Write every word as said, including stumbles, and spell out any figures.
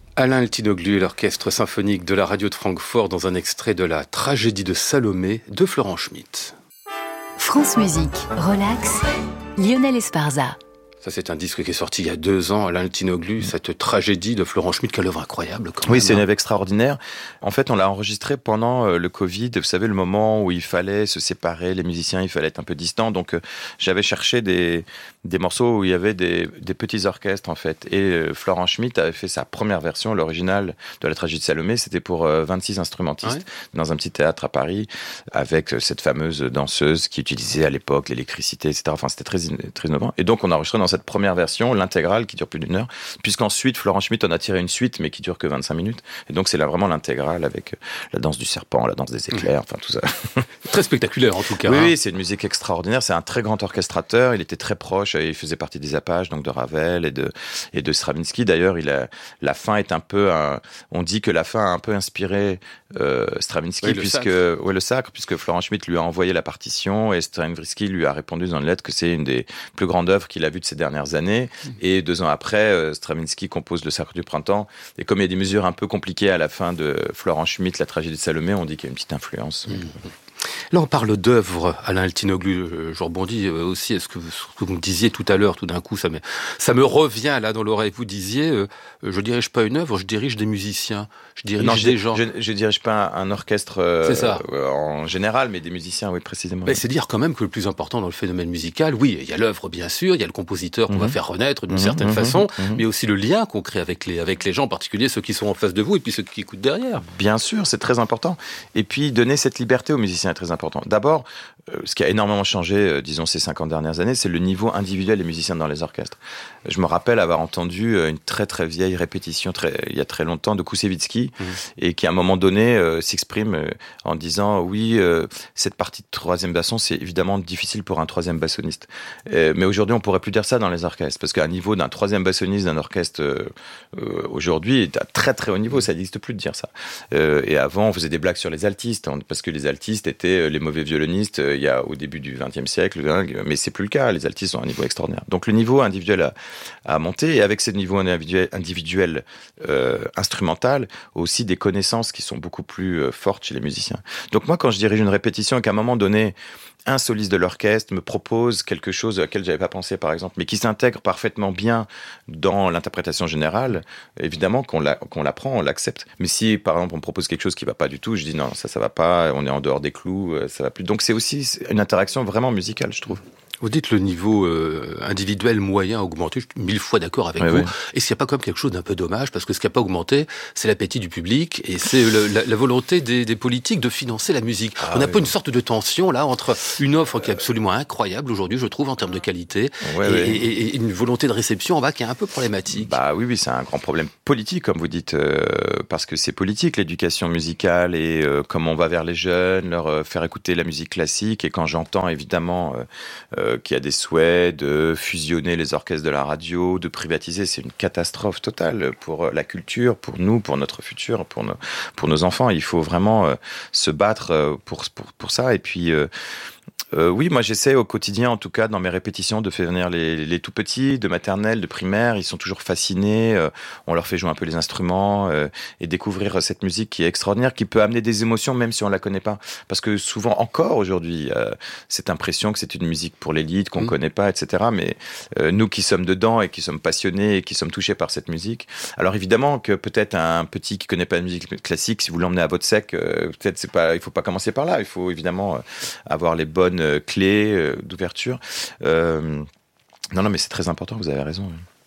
Alain Altinoglu et l'orchestre symphonique de la radio de Francfort dans un extrait de la tragédie de Salomé de Florent Schmitt. France Musique, relax, Lionel Esparza. Ça, c'est un disque qui est sorti il y a deux ans, Alain Altinoglu, cette tragédie de Florent Schmitt, quelle œuvre incroyable. Quand oui, même, c'est une hein. œuvre extraordinaire. En fait, on l'a enregistré pendant euh, le Covid. Vous savez, le moment où il fallait se séparer, les musiciens, il fallait être un peu distant. Donc, euh, j'avais cherché des, des morceaux où il y avait des, des petits orchestres, en fait. Et euh, Florent Schmitt avait fait sa première version, l'original de la tragédie de Salomé. C'était pour euh, vingt-six instrumentistes ouais. dans un petit théâtre à Paris, avec euh, cette fameuse danseuse qui utilisait à l'époque l'électricité, et cetera. Enfin, c'était très, très innovant. Et donc, on a enregistré dans cette première version l'intégrale qui dure plus d'une heure, puisqu'ensuite Florent Schmitt en a tiré une suite mais qui dure que vingt-cinq minutes, et donc c'est là vraiment l'intégrale avec la danse du serpent, la danse des éclairs, enfin tout ça. Très spectaculaire en tout cas. Oui, hein. oui, c'est une musique extraordinaire, c'est un très grand orchestrateur, il était très proche, il faisait partie des Apaches, donc de Ravel et de, et de Stravinsky. D'ailleurs, il a, la fin est un peu, un, on dit que la fin a un peu inspiré euh, Stravinsky, oui, puisque, le ouais, le sacre, puisque Florent Schmitt lui a envoyé la partition et Stravinsky lui a répondu dans une lettre que c'est une des plus grandes œuvres qu'il a vues de ces dernières années. Et deux ans après, Stravinsky compose le Sacre du Printemps. Et comme il y a des mesures un peu compliquées à la fin de Florent Schmitt, la tragédie de Salomé, on dit qu'il y a une petite influence. Mmh. Là, on parle d'œuvres, Alain Altinoglu. Je rebondis aussi à ce que vous, ce que vous me disiez tout à l'heure. Tout d'un coup, ça me, ça me revient là dans l'oreille. Vous disiez, euh, je dirige pas une œuvre, je dirige des musiciens. Je dirige non, des je, gens. Je, je dirige pas un, un orchestre euh, c'est ça. Euh, en général, mais des musiciens, oui, précisément. Mais c'est dire quand même que le plus important dans le phénomène musical, oui, il y a l'œuvre bien sûr, il y a le compositeur qu'on mm-hmm. va faire renaître d'une mm-hmm. certaine mm-hmm. façon, mm-hmm. mais aussi le lien qu'on crée avec les, avec les gens, en particulier ceux qui sont en face de vous et puis ceux qui écoutent derrière. Bien sûr, c'est très important. Et puis, donner cette liberté aux musiciens est très important. D'abord, euh, ce qui a énormément changé, euh, disons, ces cinquante dernières années, c'est le niveau individuel des musiciens dans les orchestres. Je me rappelle avoir entendu une très très vieille répétition, très, il y a très longtemps, de Koussevitzky, mmh. et qui à un moment donné euh, s'exprime euh, en disant oui, euh, cette partie de troisième basson, c'est évidemment difficile pour un troisième bassoniste. Euh, mais aujourd'hui, on pourrait plus dire ça dans les orchestres, parce qu'à un niveau d'un troisième bassoniste d'un orchestre euh, euh, aujourd'hui est à très très haut niveau, ça n'existe plus de dire ça. Euh, et avant, on faisait des blagues sur les altistes, parce que les altistes étaient les mauvais violonistes euh, il y a au début du vingtième siècle, mais c'est plus le cas. Les altistes ont un niveau extraordinaire. Donc le niveau individuel a, a monté, et avec ce niveau individuel, individuel euh, instrumental, aussi des connaissances qui sont beaucoup plus euh, fortes chez les musiciens. Donc moi, quand je dirige une répétition et qu'à un moment donné, un soliste de l'orchestre me propose quelque chose auquel j'avais pas pensé, par exemple, mais qui s'intègre parfaitement bien dans l'interprétation générale, évidemment qu'on, la, qu'on l'apprend, on l'accepte. Mais si, par exemple, on me propose quelque chose qui va pas du tout, je dis non, ça, ça va pas, on est en dehors des clous, ça va plus. Donc c'est aussi une interaction vraiment musicale, je trouve. Vous dites le niveau euh, individuel moyen a augmenté, je suis mille fois d'accord avec oui, vous. Oui. Est-ce qu'il n'y a pas comme quelque chose d'un peu dommage, parce que ce qui n'a pas augmenté, c'est l'appétit du public et c'est le, la, la volonté des, des politiques de financer la musique. Ah, On n'a oui, pas oui. une sorte de tension là entre une offre qui est absolument incroyable aujourd'hui, je trouve, en termes de qualité, oui, et, oui. Et, et une volonté de réception en bas qui est un peu problématique. Bah oui, oui, c'est un grand problème politique, comme vous dites, euh, parce que c'est politique l'éducation musicale et euh, comment on va vers les jeunes, leur euh, faire écouter la musique classique. Et quand j'entends évidemment euh, euh, qu'il y a des souhaits de fusionner les orchestres de la radio, de privatiser, c'est une catastrophe totale pour la culture, pour nous, pour notre futur, pour nos, pour nos enfants. Il faut vraiment euh, se battre euh, pour, pour, pour ça. Et puis, euh, Euh, oui, moi j'essaie au quotidien, en tout cas dans mes répétitions, de faire venir les, les tout petits, de maternelle, de primaire. Ils sont toujours fascinés. Euh, on leur fait jouer un peu les instruments euh, et découvrir cette musique qui est extraordinaire, qui peut amener des émotions même si on la connaît pas. Parce que souvent encore aujourd'hui, euh, cette impression que c'est une musique pour l'élite qu'on mmh. connaît pas, et cetera. Mais euh, nous qui sommes dedans et qui sommes passionnés et qui sommes touchés par cette musique. Alors évidemment que peut-être un petit qui connaît pas la musique classique, si vous l'emmenez à votre sec, euh, peut-être c'est pas, il faut pas commencer par là. Il faut évidemment euh, avoir les bonnes clés d'ouverture. Euh, non, non, mais c'est très important, vous avez raison.